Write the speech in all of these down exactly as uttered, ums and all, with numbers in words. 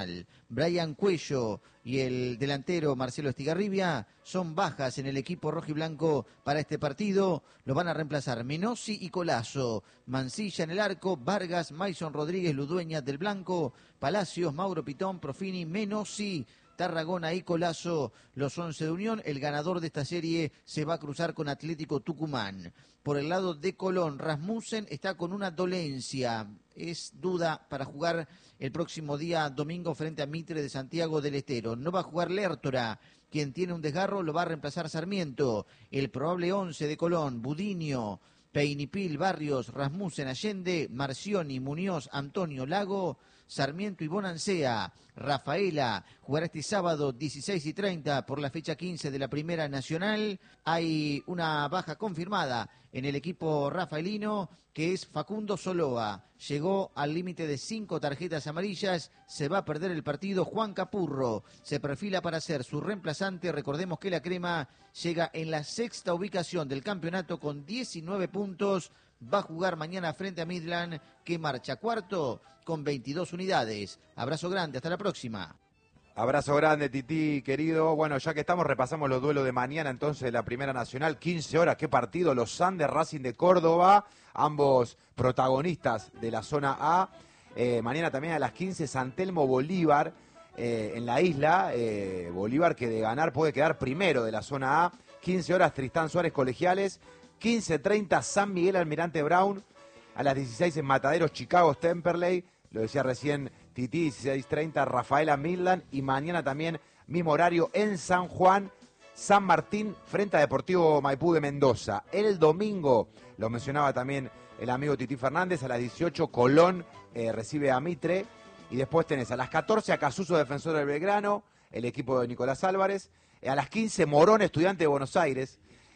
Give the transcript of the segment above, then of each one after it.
Brian Cuello y el delantero Marcelo Estigarribia son bajas en el equipo rojiblanco para este partido. Lo van a reemplazar Menossi y Colazo. Mancilla en el arco, Vargas, Maison Rodríguez, Ludueña del Blanco, Palacios, Mauro Pitón, Profini, Menossi, Tarragona y Colazo, los once de Unión. El ganador de esta serie se va a cruzar con Atlético Tucumán. Por el lado de Colón, Rasmussen está con una dolencia. Es duda para jugar el próximo día domingo frente a Mitre de Santiago del Estero. No va a jugar Lertora, quien tiene un desgarro, lo va a reemplazar Sarmiento. El probable once de Colón, Budiño, Peinipil, Barrios, Rasmussen, Allende, Marcioni, Muñoz, Antonio, Lago, Sarmiento y Bonancea. Rafaela jugará este sábado dieciséis y treinta por la fecha quince de la Primera Nacional. Hay una baja confirmada en el equipo rafaelino, que es Facundo Soloa. Llegó al límite de cinco tarjetas amarillas, se va a perder el partido. Juan Capurro se perfila para ser su reemplazante. Recordemos que la Crema llega en la sexta ubicación del campeonato con diecinueve puntos. Va a jugar mañana frente a Midland, que marcha cuarto con veintidós unidades. Abrazo grande, hasta la próxima. Abrazo grande, Tití, querido. Bueno, ya que estamos, repasamos los duelos de mañana, entonces, de la Primera Nacional. quince horas, qué partido. Los Andes, Racing de Córdoba, ambos protagonistas de la zona A. Eh, mañana también a las quince, San Telmo Bolívar, eh, en la isla. Eh, Bolívar, que de ganar puede quedar primero de la zona A. quince horas, Tristán Suárez Colegiales. quince treinta, San Miguel Almirante Brown. A las dieciséis en Mataderos, Chicago Temperley. Lo decía recién Tití, dieciséis treinta, Rafaela Midland. Y mañana también, mismo horario, en San Juan, San Martín, frente a Deportivo Maipú de Mendoza. El domingo, lo mencionaba también el amigo Tití Fernández, a las dieciocho, Colón eh, recibe a Mitre. Y después tenés a las catorce, a Casuso, Defensor del Belgrano, el equipo de Nicolás Álvarez. Eh, a las quince, Morón, Estudiante de Buenos Aires.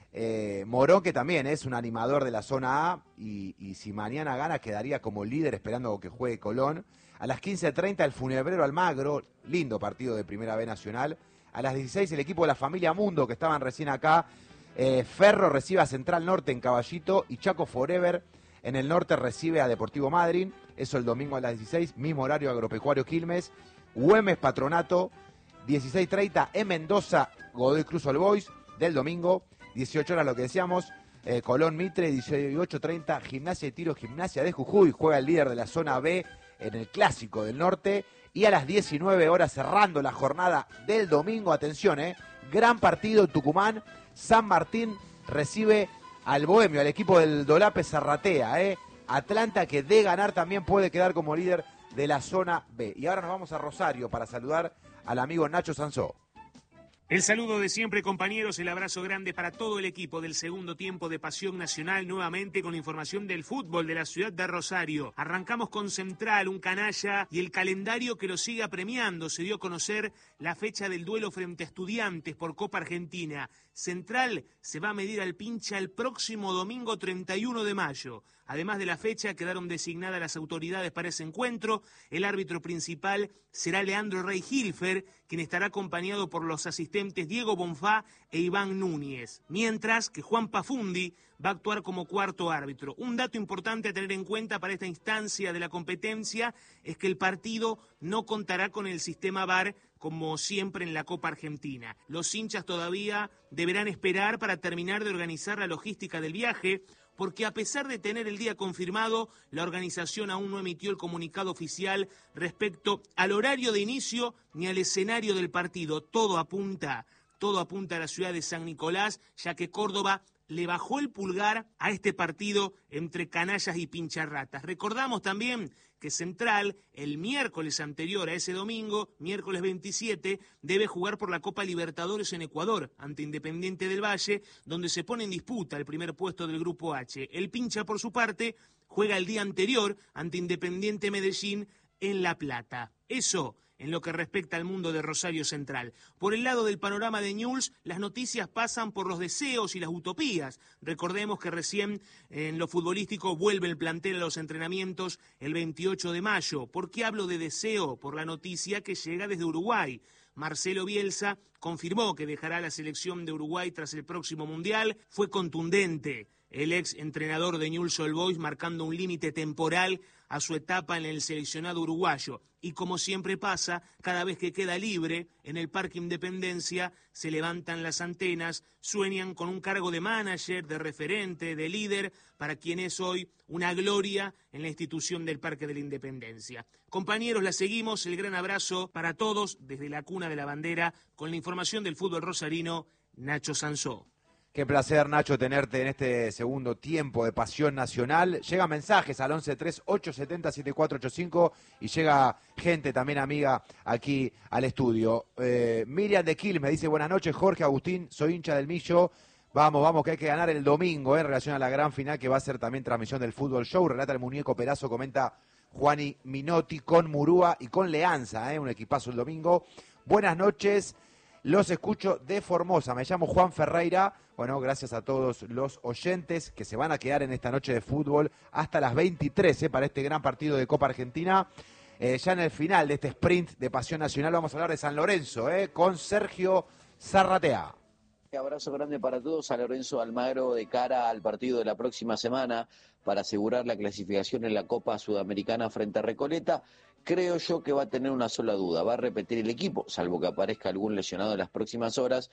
Eh, Morón, que también es un animador de la zona A, y, y si mañana gana quedaría como líder esperando que juegue Colón. A las quince treinta el Funebrero Almagro, lindo partido de Primera B Nacional. A las dieciséis el equipo de la familia Mundo, que estaban recién acá. eh, Ferro recibe a Central Norte en Caballito, y Chaco Forever en el norte recibe a Deportivo Madryn. Eso el domingo a las dieciséis, mismo horario Agropecuario Quilmes. Güemes Patronato, dieciséis treinta en Mendoza, Godoy Cruz All Boys del domingo. dieciocho horas, lo que decíamos, eh, Colón Mitre. Dieciocho treinta, Gimnasia de Tiro, Gimnasia de Jujuy, juega el líder de la zona B en el Clásico del Norte. Y a las diecinueve horas, cerrando la jornada del domingo, atención, eh, gran partido en Tucumán, San Martín recibe al Bohemio, al equipo del Dolape Zarratea, eh. Atlanta, que de ganar también puede quedar como líder de la zona B. Y ahora nos vamos a Rosario para saludar al amigo Nacho Sansó. El saludo de siempre, compañeros, el abrazo grande para todo el equipo del segundo tiempo de Pasión Nacional, nuevamente con información del fútbol de la ciudad de Rosario. Arrancamos con Central, un canalla, y el calendario que lo sigue apremiando. Se dio a conocer la fecha del duelo frente a Estudiantes por Copa Argentina. Central se va a medir al Pincha el próximo domingo treinta y uno de mayo. Además de la fecha, quedaron designadas las autoridades para ese encuentro. El árbitro principal será Leandro Rey Hilfer, quien estará acompañado por los asistentes Diego Bonfá e Iván Núñez. Mientras que Juan Pafundi va a actuar como cuarto árbitro. Un dato importante a tener en cuenta para esta instancia de la competencia es que el partido no contará con el sistema V A R como siempre en la Copa Argentina. Los hinchas todavía deberán esperar para terminar de organizar la logística del viaje, porque a pesar de tener el día confirmado, la organización aún no emitió el comunicado oficial respecto al horario de inicio ni al escenario del partido. Todo apunta, todo apunta a la ciudad de San Nicolás, ya que Córdoba le bajó el pulgar a este partido entre canallas y pincharratas. Recordamos también que Central, el miércoles anterior a ese domingo, miércoles veintisiete, debe jugar por la Copa Libertadores en Ecuador, ante Independiente del Valle, donde se pone en disputa el primer puesto del Grupo H. El Pincha, por su parte, juega el día anterior ante Independiente Medellín en La Plata. Eso en lo que respecta al mundo de Rosario Central. Por el lado del panorama de Newell's, las noticias pasan por los deseos y las utopías. Recordemos que recién en lo futbolístico vuelve el plantel a los entrenamientos el veintiocho de mayo. ¿Por qué hablo de deseo? Por la noticia que llega desde Uruguay. Marcelo Bielsa confirmó que dejará la selección de Uruguay tras el próximo Mundial. Fue contundente el ex entrenador de Newell's Old Boys, marcando un límite temporal a su etapa en el seleccionado uruguayo. Y como siempre pasa, cada vez que queda libre en el Parque Independencia, se levantan las antenas, sueñan con un cargo de manager, de referente, de líder, para quien es hoy una gloria en la institución del Parque de la Independencia. Compañeros, la seguimos, el gran abrazo para todos desde la cuna de la bandera, con la información del fútbol rosarino, Nacho Sansó. Qué placer, Nacho, tenerte en este segundo tiempo de Pasión Nacional. Llegan mensajes al once tres ocho siete cero siete cuatro ocho cinco y llega gente también amiga aquí al estudio. Eh, Miriam de Quilmes me dice, buenas noches, Jorge, Agustín, soy hincha del Millo. Vamos, vamos, que hay que ganar el domingo eh, en relación a la gran final que va a ser también transmisión del Fútbol Show. Relata el muñeco Perazo, comenta Juani Minotti con Murúa y con Leanza, eh, un equipazo el domingo. Buenas noches. Los escucho de Formosa, me llamo Juan Ferreira. Bueno, gracias a todos los oyentes que se van a quedar en esta noche de fútbol hasta las veintitrés eh, para este gran partido de Copa Argentina. Eh, ya en el final de este sprint de Pasión Nacional vamos a hablar de San Lorenzo eh, con Sergio Zarratea. Un abrazo grande para todos. San Lorenzo Almagro de cara al partido de la próxima semana para asegurar la clasificación en la Copa Sudamericana frente a Recoleta. Creo yo que va a tener una sola duda, va a repetir el equipo, salvo que aparezca algún lesionado en las próximas horas,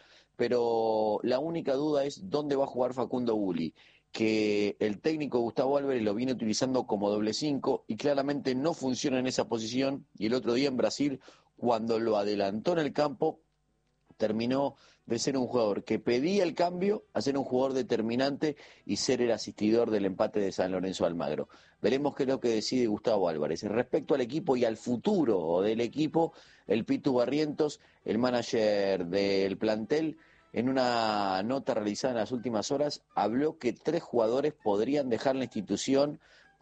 pero la única duda es dónde va a jugar Facundo Bulli, que el técnico Gustavo Álvarez lo viene utilizando como doble cinco y claramente no funciona en esa posición, y el otro día en Brasil, cuando lo adelantó en el campo, terminó de ser un jugador que pedía el cambio a ser un jugador determinante y ser el asistidor del empate de San Lorenzo Almagro. Veremos qué es lo que decide Gustavo Álvarez. Respecto al equipo y al futuro del equipo, el Pitu Barrientos, el manager del plantel, en una nota realizada en las últimas horas, habló que tres jugadores podrían dejar la institución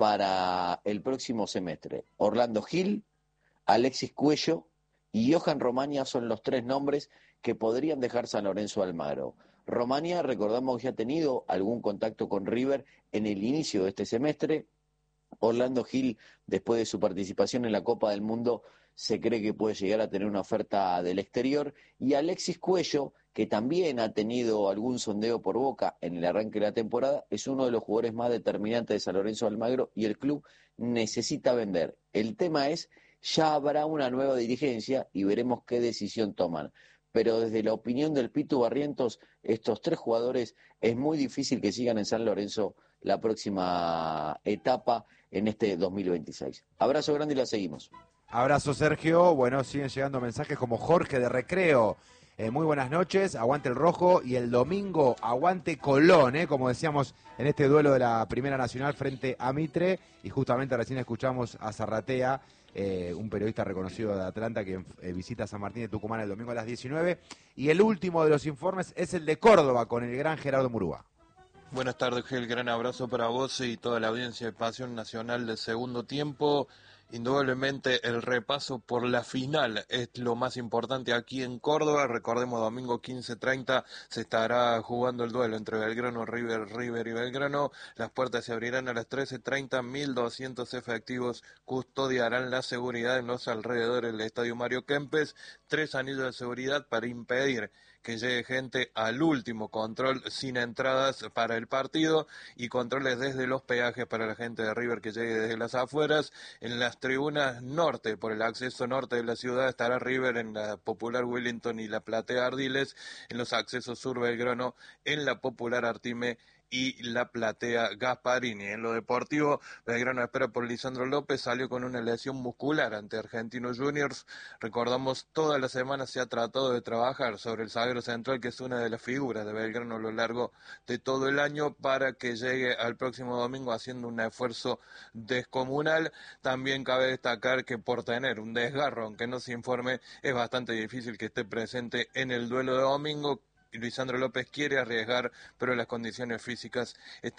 para el próximo semestre. Orlando Gil, Alexis Cuello y Johan Romania son los tres nombres que podrían dejar San Lorenzo Almagro. Romania, recordamos que ha tenido algún contacto con River en el inicio de este semestre. Orlando Gil, después de su participación en la Copa del Mundo, se cree que puede llegar a tener una oferta del exterior. Y Alexis Cuello, que también ha tenido algún sondeo por Boca en el arranque de la temporada, es uno de los jugadores más determinantes de San Lorenzo Almagro y el club necesita vender. El tema es, ya habrá una nueva dirigencia y veremos qué decisión toman. Pero desde la opinión del Pitu Barrientos, estos tres jugadores es muy difícil que sigan en San Lorenzo la próxima etapa en este dos mil veintiséis. Abrazo grande y la seguimos. Abrazo, Sergio. Bueno, siguen llegando mensajes como Jorge de Recreo. Eh, muy buenas noches, aguante el rojo y el domingo aguante Colón, eh, como decíamos en este duelo de la Primera Nacional frente a Mitre, y justamente recién escuchamos a Zarratea, eh, un periodista reconocido de Atlanta que eh, visita San Martín de Tucumán el domingo a las diecinueve, y el último de los informes es el de Córdoba con el gran Gerardo Murúa. Buenas tardes, Gil, gran abrazo para vos y toda la audiencia de Pasión Nacional del segundo tiempo. Indudablemente el repaso por la final es lo más importante aquí en Córdoba. Recordemos, domingo quince treinta se estará jugando el duelo entre Belgrano, River, River y Belgrano. Las puertas se abrirán a las trece treinta, mil doscientos efectivos custodiarán la seguridad en los alrededores del Estadio Mario Kempes. Tres anillos de seguridad para impedir que llegue gente al último control sin entradas para el partido y controles desde los peajes para la gente de River que llegue desde las afueras. En las tribunas norte, por el acceso norte de la ciudad, estará River en la popular Wellington y la Platea Ardiles. En los accesos sur Belgrano, en la popular Artime y la Platea Gasparini. En lo deportivo, Belgrano espera por Lisandro López, salió con una lesión muscular ante Argentinos Juniors. Recordamos, toda la semana se ha tratado de trabajar sobre el zaguero central, que es una de las figuras de Belgrano a lo largo de todo el año, para que llegue al próximo domingo haciendo un esfuerzo descomunal. También cabe destacar que por tener un desgarro, aunque no se informe, es bastante difícil que esté presente en el duelo de domingo. Lisandro López quiere arriesgar, pero las condiciones físicas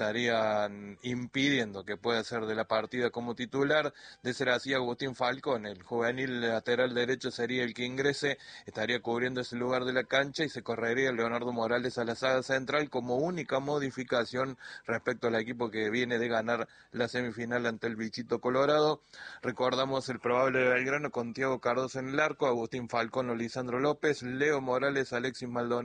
estarían impidiendo que pueda ser de la partida como titular. De ser así, Agustín Falcón, el juvenil lateral derecho, sería el que ingrese, estaría cubriendo ese lugar de la cancha y se correría Leonardo Morales a la saga central como única modificación respecto al equipo que viene de ganar la semifinal ante el Bichito Colorado. Recordamos el probable de Belgrano con Thiago Cardoso en el arco, Agustín Falcón o Lisandro López, Leo Morales, Alexis Maldonado y Adrián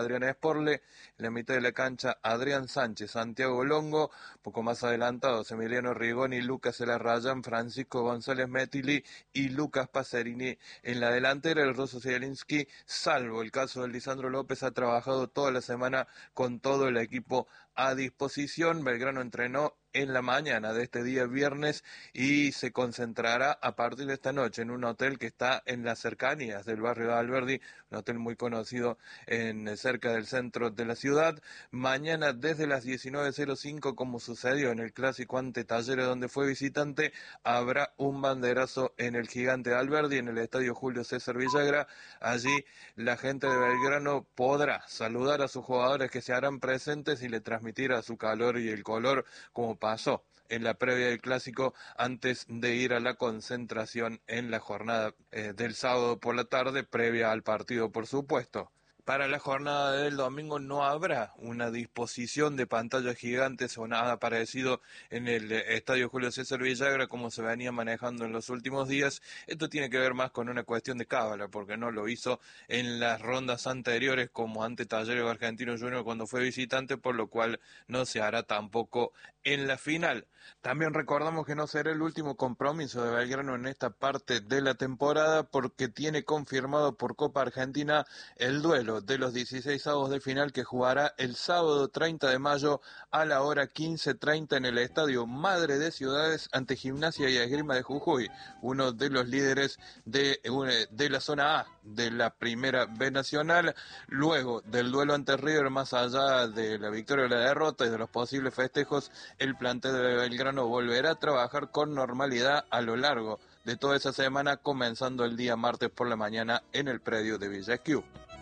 Adrián Esporle, en la mitad de la cancha Adrián Sánchez, Santiago Longo, poco más adelantados Emiliano Rigoni, Lucas Elarrayán, Francisco González Metili y Lucas Pacerini en la delantera. El Rosso Zielinski, salvo el caso de Lisandro López, ha trabajado toda la semana con todo el equipo a disposición. Belgrano entrenó en la mañana de este día viernes y se concentrará a partir de esta noche en un hotel que está en las cercanías del barrio de Alberdi, un hotel muy conocido en cerca del centro de la ciudad. Mañana desde las diecinueve cero cinco, como sucedió en el clásico ante Talleres donde fue visitante, habrá un banderazo en el Gigante de Alberdi, en el estadio Julio César Villagra. Allí la gente de Belgrano podrá saludar a sus jugadores que se harán presentes y le transmitirá su calor y el color, como pasó en la previa del clásico antes de ir a la concentración en la jornada eh, del sábado por la tarde, previa al partido, por supuesto. Para la jornada del domingo no habrá una disposición de pantallas gigantes o nada parecido en el estadio Julio César Villagra como se venía manejando en los últimos días. Esto tiene que ver más con una cuestión de cábala, porque no lo hizo en las rondas anteriores como ante Talleres o Argentino Junior cuando fue visitante, por lo cual no se hará tampoco en la final. También recordamos que no será el último compromiso de Belgrano en esta parte de la temporada, porque tiene confirmado por Copa Argentina el duelo de los dieciséis avos de final que jugará el sábado treinta de mayo a la hora quince treinta en el Estadio Madre de Ciudades ante Gimnasia y Esgrima de Jujuy, uno de los líderes de, de la zona A de la Primera B Nacional. Luego del duelo ante River, más allá de la victoria o la derrota y de los posibles festejos, el plantel de Belgrano volverá a trabajar con normalidad a lo largo de toda esa semana, comenzando el día martes por la mañana en el predio de Villa Esquiú.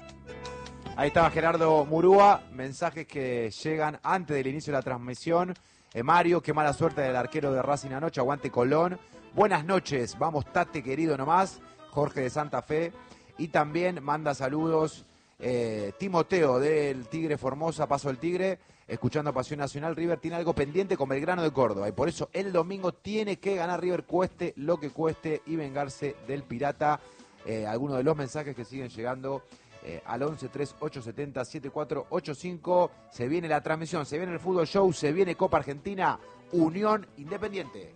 Ahí estaba Gerardo Murúa, mensajes que llegan antes del inicio de la transmisión. Eh, Mario, qué mala suerte del arquero de Racing anoche, aguante Colón. Buenas noches, vamos Tate querido nomás, Jorge de Santa Fe. Y también manda saludos eh, Timoteo del Tigre Formosa, Paso del Tigre, escuchando Pasión Nacional. River tiene algo pendiente con Belgrano de Córdoba y por eso el domingo tiene que ganar River, cueste lo que cueste, y vengarse del Pirata. Eh, algunos de los mensajes que siguen llegando Eh, al once tres ocho siete cero siete cuatro ocho cinco. Se viene la transmisión, se viene el Fútbol Show, se viene Copa Argentina, Unión Independiente.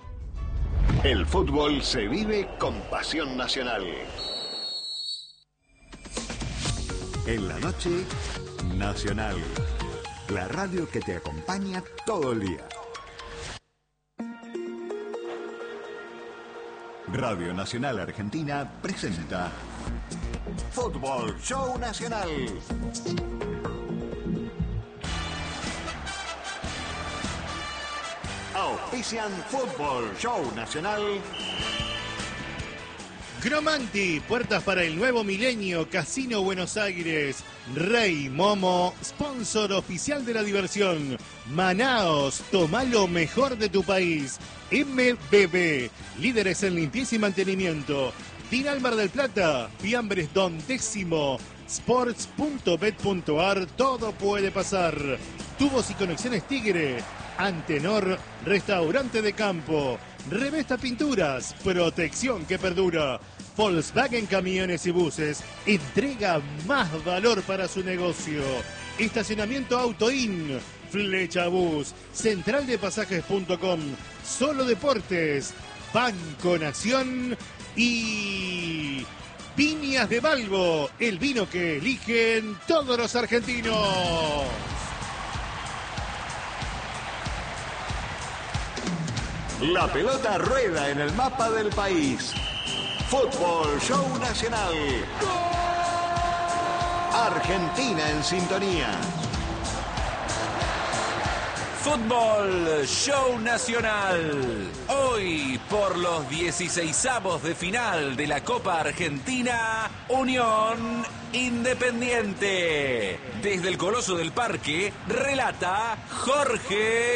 El fútbol se vive con Pasión Nacional. En la noche, Nacional. La radio que te acompaña todo el día. Radio Nacional Argentina presenta Fútbol Show Nacional. Auspician Fútbol Show Nacional. Cromanti, puertas para el nuevo milenio, Casino Buenos Aires, Rey Momo, sponsor oficial de la diversión, Manaos, toma lo mejor de tu país, M B B, líderes en limpieza y mantenimiento, Dinal Mar del Plata, Fiambres Don Décimo, sports punto bet punto ar, todo puede pasar, Tubos y Conexiones Tigre, Antenor, Restaurante de Campo, Revesta Pinturas, protección que perdura, Volkswagen Camiones y Buses, entrega más valor para su negocio, Estacionamiento Autoin, Flecha Bus, central de pasajes punto com, Solo Deportes, Banco Nación y Viñas de Balbo, el vino que eligen todos los argentinos. La pelota rueda en el mapa del país. Fútbol Show Nacional. Argentina en sintonía. Fútbol Show Nacional. Hoy, por los dieciseisavos de final de la Copa Argentina, Unión Independiente. Desde el Coloso del Parque, relata Jorge